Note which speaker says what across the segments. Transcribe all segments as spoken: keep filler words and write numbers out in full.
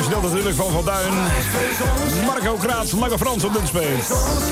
Speaker 1: origineel natuurlijk van Van Duin. Marco Kraats, Lange Frans op Nunspeet.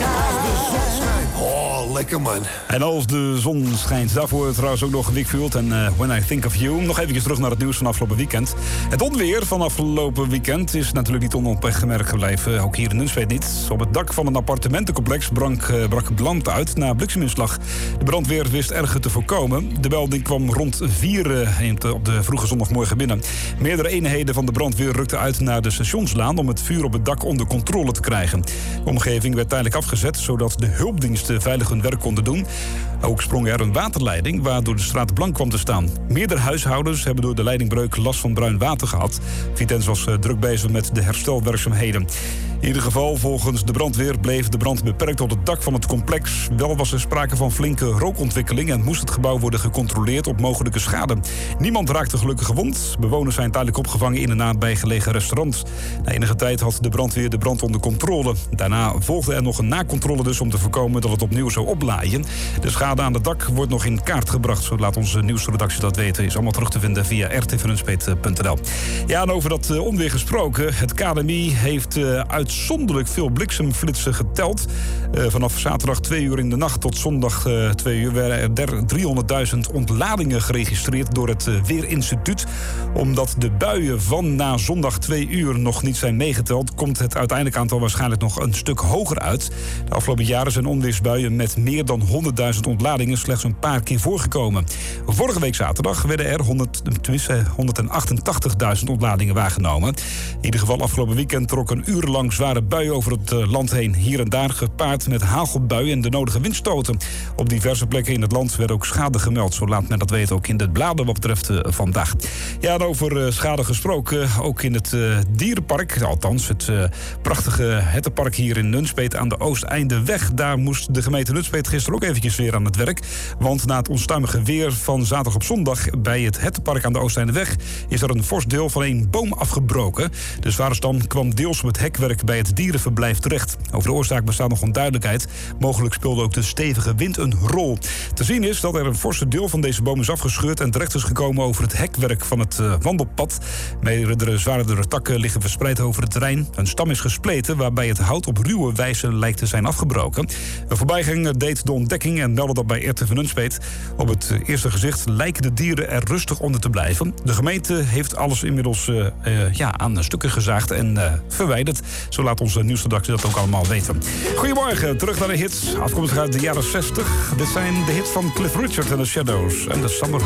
Speaker 2: Oh, lekker man.
Speaker 1: En als de zon schijnt, daarvoor trouwens ook nog Wick Field en uh, When I Think of You. Nog even terug naar het nieuws van afgelopen weekend. Het onweer van afgelopen weekend is natuurlijk niet onopgemerkt gebleven. Ook hier in Nunspeet niet. Op het dak van een appartementencomplex brak, uh, brak brand uit na blikseminslag. De brandweer wist erger te voorkomen. De melding kwam rond vier uh, op de vroege zondagmorgen binnen. Meerdere eenheden van de brandweer rukten uit naar de stationslaan om het vuur op het dak onder controle te krijgen. De omgeving werd tijdelijk afgezet, zodat de hulpdiensten veilig hun werk konden doen. Ook sprong er een waterleiding waardoor de straat blank kwam te staan. Meerdere huishoudens hebben door de leidingbreuk last van bruin water gehad. Vitens was uh, druk bezig met de herstelwerkzaamheden. In ieder geval, volgens de brandweer bleef de brand beperkt tot het dak van het complex. Wel was er sprake van flinke rookontwikkeling en moest het gebouw worden gecontroleerd op mogelijke schade. Niemand raakte gelukkig gewond. Bewoners zijn tijdelijk opgevangen in een nabijgelegen restaurant. Na enige tijd had de brandweer de brand onder controle. Daarna volgde er nog een nakontrole dus om te voorkomen dat het opnieuw zou oplaaien. De schade aan het dak wordt nog in kaart gebracht. Zo laat onze nieuwsredactie dat weten. Is allemaal terug te vinden via r t v nunspeet punt n l. Ja, en over dat uh, onweer gesproken. Het K N M I heeft uh, uitzonderlijk veel bliksemflitsen geteld. Uh, vanaf zaterdag twee uur in de nacht tot zondag uh, twee uur werden er driehonderdduizend ontladingen geregistreerd door het uh, Weerinstituut. Omdat de buien van na zondag twee uur nog niet zijn meegeteld, komt het uiteindelijk aantal waarschijnlijk nog een stuk hoger uit. De afgelopen jaren zijn onweersbuien met meer dan honderdduizend ontladingen slechts een paar keer voorgekomen. Vorige week zaterdag werden er honderd, tenminste honderdachtentachtigduizend ontladingen waargenomen. In ieder geval afgelopen weekend trok een urenlang zware buien over het land heen. Hier en daar gepaard met hagelbuien en de nodige windstoten. Op diverse plekken in het land werd ook schade gemeld. Zo laat men dat weten ook in de bladen wat betreft uh, vandaag. Ja, en over uh, schade gesproken. Ook in het uh, dierenpark, althans het uh, prachtige Hettenpark hier in Nunspeet aan de Oosteindeweg. Daar moest de gemeente Nunspeet gisteren ook eventjes weer aan het werk. Want na het onstuimige weer van zaterdag op zondag bij het Hettenpark aan de Oosteindeweg is er een fors deel van een boom afgebroken. De zware stam kwam deels op het hekwerk bij het dierenverblijf terecht. Over de oorzaak bestaat nog onduidelijkheid. Mogelijk speelde ook de stevige wind een rol. Te zien is dat er een forse deel van deze boom is afgescheurd en terecht is gekomen over het hekwerk van het uh, wandelpad. Meerdere zwaardere takken liggen verspreid over het terrein. Een stam is gespleten waarbij het hout op ruwe wijze lijkt te zijn afgebroken. Een voorbijganger deed de ontdekking en meldde dat bij R T V Nunspeet. Op het eerste gezicht lijken de dieren er rustig onder te blijven. De gemeente heeft alles inmiddels uh, uh, ja, aan stukken gezaagd en uh, verwijderd. Zo laat onze nieuwsredactie dat ook allemaal weten. Goedemorgen, terug naar de hits. Afkomstig uit de jaren zestig. Dit zijn de hits van Cliff Richard en The Shadows en de Summer